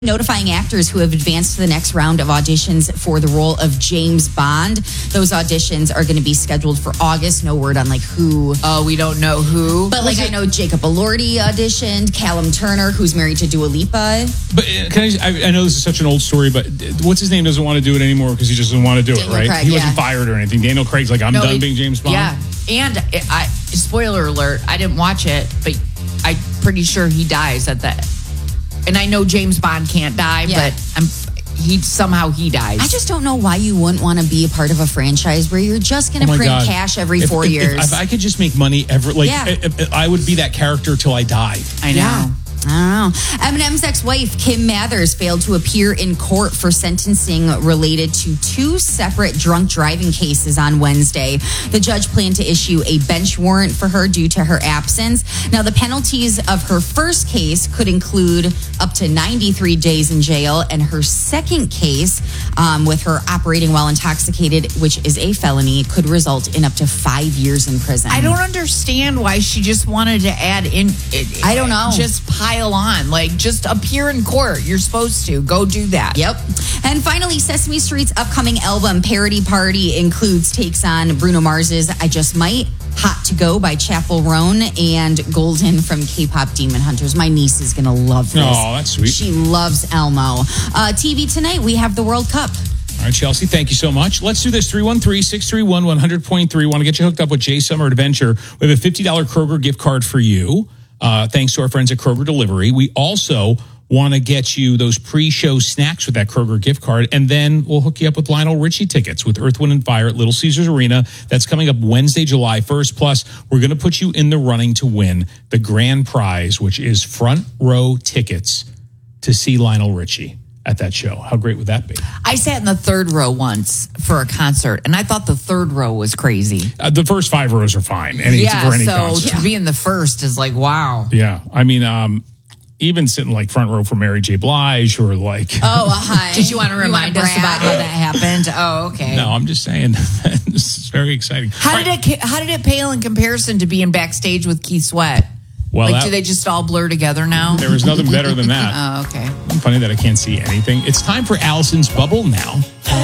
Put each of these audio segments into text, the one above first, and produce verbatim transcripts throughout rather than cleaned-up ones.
Notifying actors who have advanced to the next round of auditions for the role of James Bond. Those auditions are going to be scheduled for August. No word on like who. Oh, we don't know who. But like I know Jacob Elordi auditioned, Callum Turner, who's married to Dua Lipa. But uh, can I, just, I, I know this is such an old story, but what's his name doesn't want to do it anymore because he just doesn't want to do Daniel it, right? Craig, he wasn't yeah. fired or anything. Daniel Craig's like, I'm No, done he- being James Bond. Yeah, and it, I spoiler alert, I didn't watch it, but I'm pretty sure he dies at that. And I know James Bond can't die, Yeah. but I'm he somehow he dies. I just don't know why you wouldn't want to be a part of a franchise where you're just going Oh to my print God. cash every If- four if, years. If, if I could just make money ever, like Yeah. if- if I would be that character till I died. I know. Yeah. I don't know. Eminem's ex-wife, Kim Mathers, failed to appear in court for sentencing related to two separate drunk driving cases on Wednesday. The judge planned to issue a bench warrant for her due to her absence. Now, the penalties of her first case could include up to ninety-three days in jail, and her second case, um, with her operating while intoxicated, which is a felony, could result in up to five years in prison. I don't understand why she just wanted to add in. I don't know. Just pile on, like just appear in court. You're supposed to go do that. Yep. And finally, Sesame Street's upcoming album Parody Party includes takes on Bruno Mars's I Just Might, Hot to Go by Chappell Roan, and Golden from K-Pop Demon Hunters. My niece is going to love this. Oh, that's sweet. She loves Elmo. Uh, T V tonight, we have the World Cup. All right, Chelsea, thank you so much. Let's do this. three one three, six three one, one hundred point three. Want to get you hooked up with Jay Summer Adventure. We have a fifty dollars Kroger gift card for you. Uh, thanks to our friends at Kroger Delivery. We also want to get you those pre-show snacks with that Kroger gift card, and then we'll hook you up with Lionel Richie tickets with Earth, Wind, and Fire at Little Caesars Arena. That's coming up Wednesday, July first. Plus, we're going to put you in the running to win the grand prize, which is front row tickets to see Lionel Richie at that show. How great would that be? I sat in the third row once for a concert, and I thought the third row was crazy. Uh, the first five rows are fine. Any, yeah, for any so concert. to be in the first is like, wow. Yeah, I mean, um, even sitting like front row for Mary J. Blige or like. Oh, uh, hi. Did you want to remind us brag? about how that happened? Oh, okay. No, I'm just saying this is very exciting. How All did right. it How did it pale in comparison to being backstage with Keith Sweat? Well, like, that- do they just all blur together now? There was nothing better than that. Oh, okay. Funny that I can't see anything. It's time for Allison's Bubble now.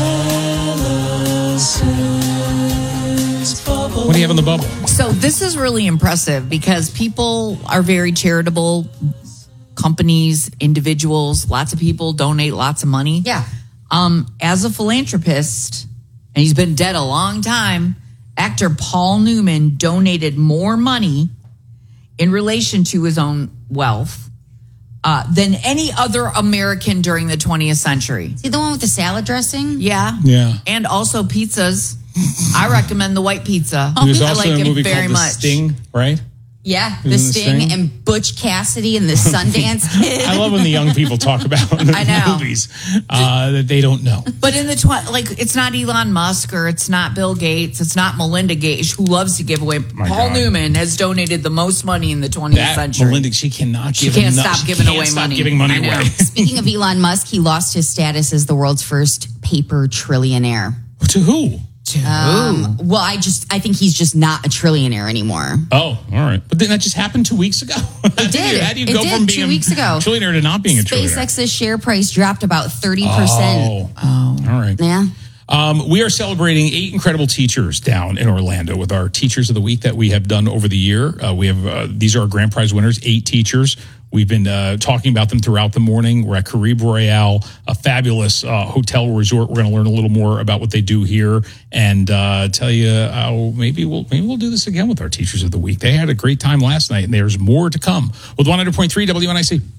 What do you have in the bubble? So this is really impressive because people are very charitable. Companies, individuals, lots of people donate lots of money. Yeah. Um, as a philanthropist, and he's been dead a long time, actor Paul Newman donated more money in relation to his own wealth uh, than any other American during the twentieth century. See the one with the salad dressing? Yeah. Yeah. And also pizzas. I recommend the white pizza. He was I also like in a it movie very called The much. Sting, right? Yeah. The Isn't the Sting Sting? and Butch Cassidy and the Sundance Kid. I love when the young people talk about I know. movies uh, that they don't know. But in the tw- like, it's not Elon Musk or it's not Bill Gates. It's not Melinda Gates, who loves to give away. My Paul God. Newman has donated the most money in the twentieth That century. Melinda, she cannot give She can't enough. stop She giving can't away stop money. giving money I know. away. Speaking of Elon Musk, he lost his status as the world's first paper trillionaire. To who? Um, well, I just I think he's just not a trillionaire anymore. Oh, all right. But then that just happened two weeks ago. It did. How do you It go did from being two a weeks ago. trillionaire to not being a trillionaire? SpaceX's share price dropped about thirty percent. Oh, oh, all right. Yeah. Um, we are celebrating eight incredible teachers down in Orlando with our Teachers of the Week that we have done over the year. Uh, we have uh, these are our grand prize winners, eight teachers. We've been uh, talking about them throughout the morning. We're at Caribe Royale, a fabulous uh, hotel resort. We're going to learn a little more about what they do here and uh, tell you how maybe we'll maybe we'll do this again with our Teachers of the Week. They had a great time last night, and there's more to come with one hundred point three W N I C.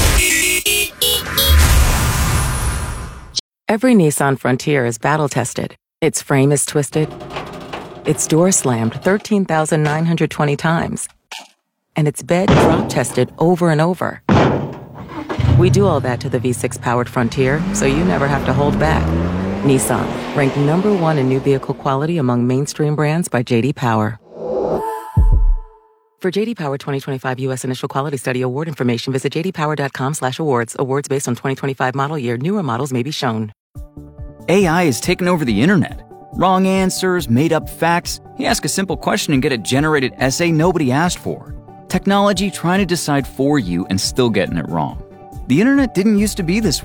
Every Nissan Frontier is battle-tested. Its frame is twisted. Its door slammed thirteen thousand nine hundred twenty times. And its bed drop-tested over and over. We do all that to the V six powered Frontier, so you never have to hold back. Nissan, ranked number one in new vehicle quality among mainstream brands by J D Power. For J D Power twenty twenty-five U S Initial Quality Study award information, visit j d power dot com slash awards. Awards based on twenty twenty-five model year. Newer models may be shown. A I has taken over the internet. Wrong answers, made-up facts. You ask a simple question and get a generated essay nobody asked for. Technology trying to decide for you and still getting it wrong. The internet didn't used to be this way.